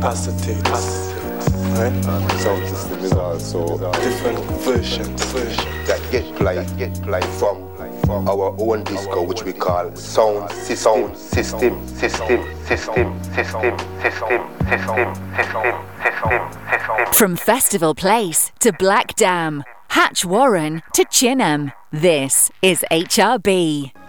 acetates, right? Sound system is also Different versions that get played from our own disco, which we call sound system. From Festival Place to Black Dam, Hatch Warren to Chinham, this is HRB.